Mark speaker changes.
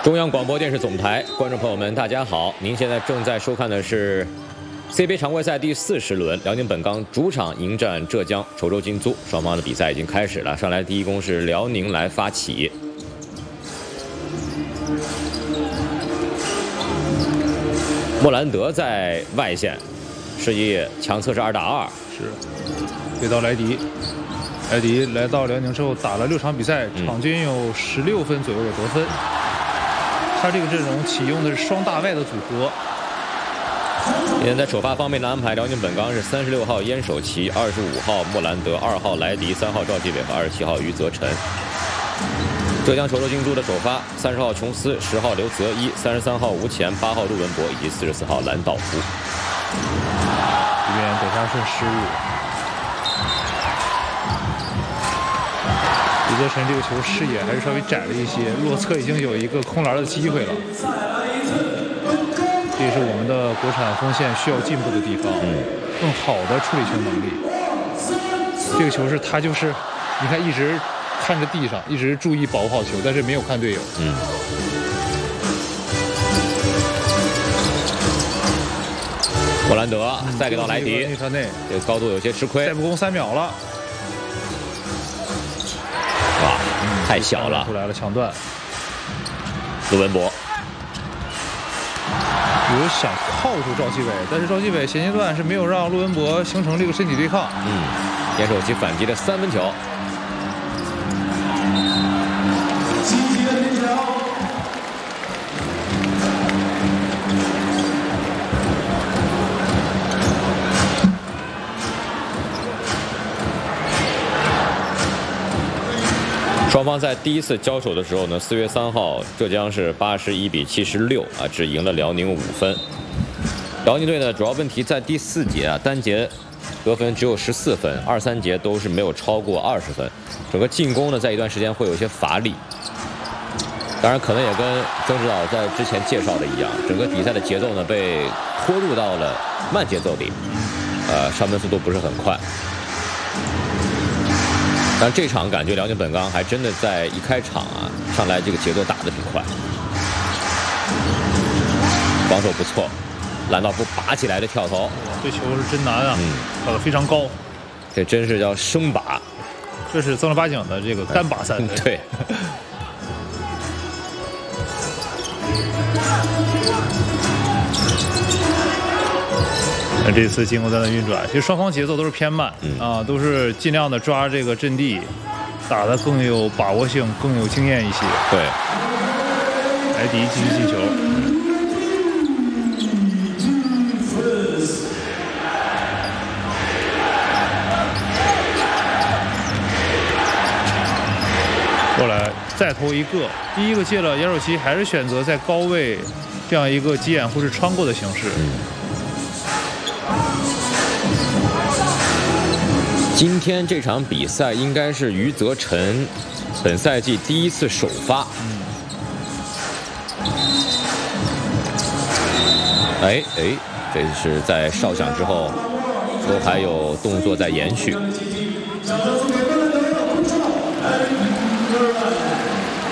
Speaker 1: 中央广播电视总台观众朋友们，大家好！您现在正在收看的是 CBA 常规赛第40轮，辽宁本钢主场迎战浙江稠州金租，双方的比赛已经开始了。上来第一攻是辽宁来发起，莫兰德在外线，示意强测试2打2，
Speaker 2: 是给到莱迪。莱迪来到辽宁之后打了6场比赛，场均有16分左右的得分。他这个阵容启用的是双大外的组合。
Speaker 1: 今天在首发方面的安排，辽宁本钢是36号燕守琪、25号莫兰德、2号莱迪、3号赵继伟和27号于泽辰。浙江稠州金租的首发，30号琼斯、10号刘泽一、33号吴前、8号陆文博以及44号兰道夫。
Speaker 2: 这边德沙顺失误。于泽辰这个球视野还是稍微窄了一些，洛策已经有一个空篮的机会了。这也是我们的国产锋线需要进步的地方，更好的处理球能力。这个球是他就是，你看一直看着地上，一直注意保护好球，但是没有看队友。
Speaker 1: 莫兰德再给到莱迪，
Speaker 2: 内传内，
Speaker 1: 这个高度有些吃亏。
Speaker 2: 再不攻3秒了。
Speaker 1: 哇，太小了，
Speaker 2: 出来了抢断。
Speaker 1: 陆文博
Speaker 2: 有想靠住赵继伟，但是赵继伟前阶段是没有让陆文博形成这个身体对抗。
Speaker 1: 燕守琪反击的3分球。双方在第一次交手的时候呢，4月3号，浙江是81比76啊，只赢了辽宁5分。辽宁队呢，主要问题在第4节啊，单节得分只有14分，2、3节都是没有超过20分，整个进攻呢，在一段时间会有些乏力。当然，可能也跟曾指导在之前介绍的一样，整个比赛的节奏呢被拖入到了慢节奏里，上分速度不是很快。但这场感觉辽宁本钢还真的在一开场啊，上来这个节奏打得挺快，防守不错，兰道夫拔起来的跳投，
Speaker 2: 这球是真难啊，跳得非常高，
Speaker 1: 这真是叫生拔，
Speaker 2: 这是正儿八经的这个干拔3分。
Speaker 1: 对。
Speaker 2: 那这次进攻端的运转，其实双方节奏都是偏慢，都是尽量的抓这个阵地，打得更有把握性，更有经验一些。
Speaker 1: 对，
Speaker 2: 莱迪继续进球。过来再投一个，第一个借了，燕守琪还是选择在高位这样一个急掩护式穿过的形式。
Speaker 1: 今天这场比赛应该是于泽辰本赛季第1次首发。这是在哨响之后都还有动作在延续。